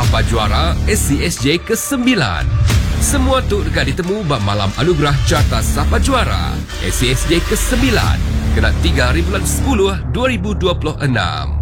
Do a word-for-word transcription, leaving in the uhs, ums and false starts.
Sapa Juara S C S J kesembilan. Semua tu dekat ditemu bak malam anugerah Carta Sapa Juara S C S J kesembilan. Kena tiga hari bulan sepuluh dua ribu dua puluh enam.